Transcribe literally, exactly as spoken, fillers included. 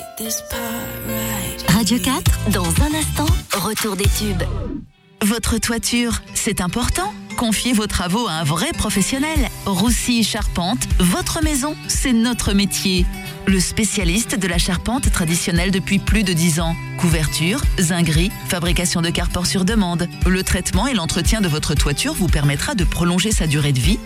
Radio quatre, dans un instant, retour des tubes. Votre toiture, c'est important. Confiez vos travaux à un vrai professionnel. Roussy Charpente, votre maison, c'est notre métier. Le spécialiste de la charpente traditionnelle depuis plus de dix ans. Couverture, zinguerie, fabrication de carport sur demande. Le traitement et l'entretien de votre toiture vous permettra de prolonger sa durée de vie